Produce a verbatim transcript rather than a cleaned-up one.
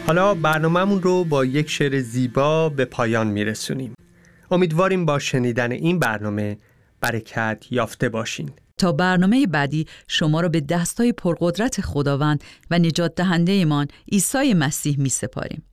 حالا برنامه‌مون رو با یک شعر زیبا به پایان میرسونیم. امیدواریم با شنیدن این برنامه برکت یافته باشین. تا برنامه بعدی شما رو به دستای پرقدرت خداوند و نجات دهنده ایمان عیسی مسیح می سپاریم.